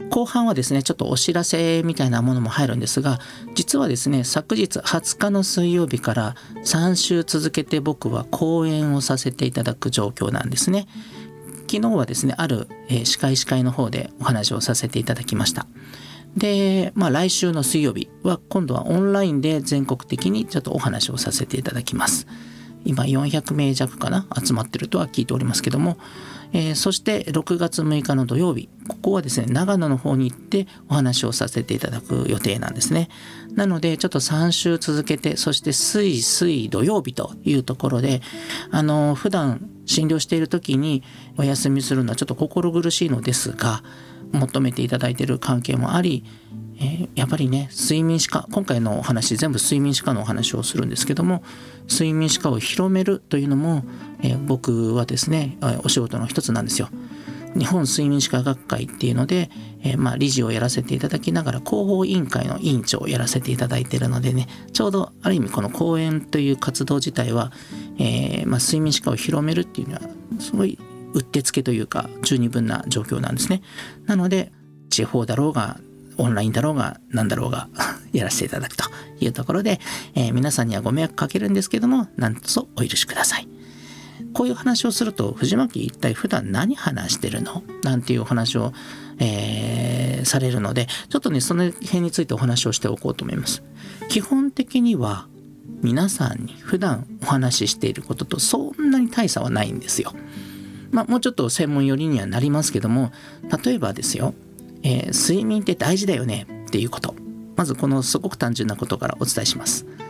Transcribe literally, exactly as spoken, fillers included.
後半はですねちょっとお知らせみたいなものも入るんですが、実はですね昨日はつかの水曜日からさん週続けて僕は講演をさせていただく状況なんですね。昨日はですねある、えー、司会司会の方でお話をさせていただきました。で、まあ、来週の水曜日は今度はオンラインで全国的にちょっとお話をさせていただきます。今よんひゃくめい弱かな集まってるとは聞いておりますけども、えー、そしてろくがつむいかの土曜日、ここはですね長野の方に行ってお話をさせていただく予定なんですね。なのでちょっとさん週続けて、そして水水土曜日というところで、あの普段診療している時にお休みするのはちょっと心苦しいのですが、求めていただいている関係もあり、えー、やっぱりね睡眠歯科、今回のお話全部睡眠歯科のお話をするんですけども、睡眠歯科を広めるというのも、えー、僕はですねお仕事の一つなんですよ。日本睡眠歯科学会っていうので、えー、まあ理事をやらせていただきながら広報委員会の委員長をやらせていただいているのでね、ちょうどある意味この講演という活動自体は、えーまあ、睡眠歯科を広めるっていうのはすごいうってつけというか十二分な状況なんですね。なので地方だろうがオンラインだろうが何だろうがやらせていただくというところで、えー、皆さんにはご迷惑かけるんですけども、なんとお許しください。こういう話をすると、藤巻一体普段何話してるのなんていうお話を、えー、されるので、ちょっとねその辺についてお話をしておこうと思います。基本的には皆さんに普段お話ししていることとそんなに大差はないんですよ。まあもうちょっと専門寄りにはなりますけども、例えばですよ、えー、睡眠って大事だよねっていうこと、まずこのすごく単純なことからお伝えします。